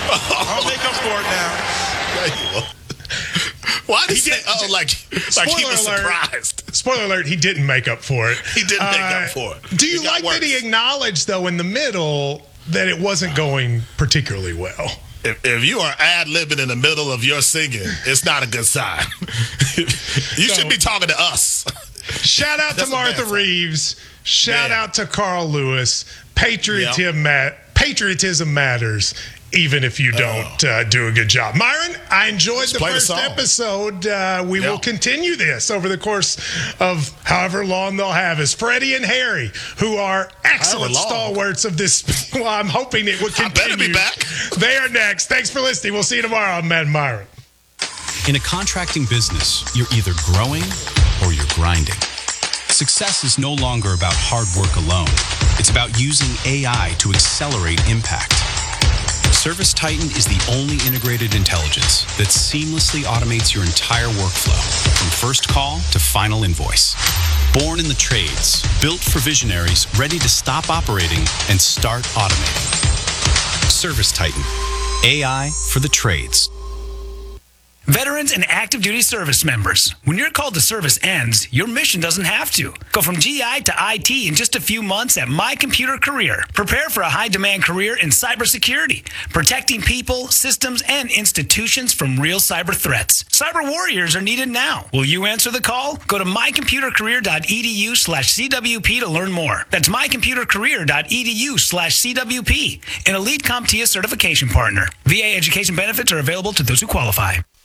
I'll make up for it now. Why did he say, like he was surprised? Spoiler alert, he didn't make up for it. He didn't make up for it. Do you like that he acknowledged, though, in the middle that it wasn't going particularly well? If you are ad-libbing in the middle of your singing, it's not a good sign. You should be talking to us. Shout out to Martha Reeves. Shout out to Carl Lewis. Patriotism matters, even if you don't do a good job. Myron, I enjoyed the first episode. We will continue this over the course of however long they'll have us. Freddie and Harry, who are excellent stalwarts of this. Well, I'm hoping it will continue. I better be back. They are next. Thanks for listening. We'll see you tomorrow on Matt and Myron. In a contracting business, you're either growing or you're grinding. Success is no longer about hard work alone. It's about using AI to accelerate impact. ServiceTitan is the only integrated intelligence that seamlessly automates your entire workflow, from first call to final invoice. Born in the trades, built for visionaries ready to stop operating and start automating. ServiceTitan, AI for the trades. Veterans and active duty service members, when your call to service ends, your mission doesn't have to. Go from GI to IT in just a few months at My Computer Career. Prepare for a high-demand career in cybersecurity, protecting people, systems, and institutions from real cyber threats. Cyber warriors are needed now. Will you answer the call? Go to mycomputercareer.edu/CWP to learn more. That's mycomputercareer.edu/CWP, an elite CompTIA certification partner. VA education benefits are available to those who qualify.